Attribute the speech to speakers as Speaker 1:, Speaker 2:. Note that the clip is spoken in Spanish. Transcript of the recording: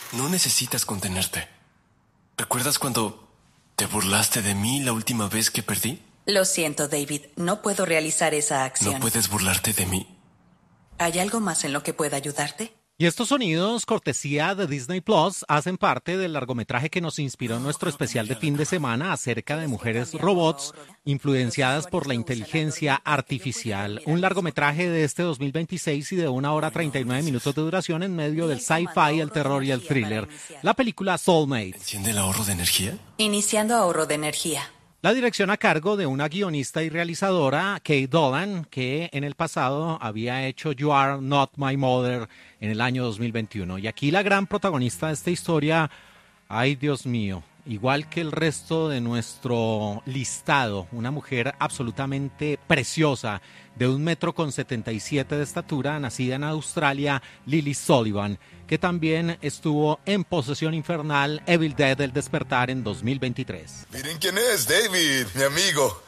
Speaker 1: No necesitas contenerte. ¿Recuerdas cuando te burlaste de mí la última vez que perdí?
Speaker 2: Lo siento, David. No puedo realizar esa acción.
Speaker 1: No puedes burlarte de mí.
Speaker 2: ¿Hay algo más en lo que pueda ayudarte?
Speaker 3: Y estos sonidos, cortesía de Disney Plus, hacen parte del largometraje que nos inspiró en nuestro especial de fin de semana acerca de mujeres robots influenciadas por la inteligencia artificial. Un largometraje de este 2026 y de 1 hora 39 minutos de duración en medio del sci-fi, el terror y el thriller. La película Soulmate.
Speaker 1: ¿Enciende el ahorro de energía?
Speaker 2: Iniciando ahorro de energía.
Speaker 3: La dirección a cargo de una guionista y realizadora, Kate Dolan, que en el pasado había hecho You Are Not My Mother en el año 2021. Y aquí la gran protagonista de esta historia, ay Dios mío, igual que el resto de nuestro listado, una mujer absolutamente preciosa, de 1,77 m de estatura, nacida en Australia, Lily Sullivan, que también estuvo en Posesión Infernal, Evil Dead, El Despertar en 2023.
Speaker 4: Miren quién es, David, mi amigo.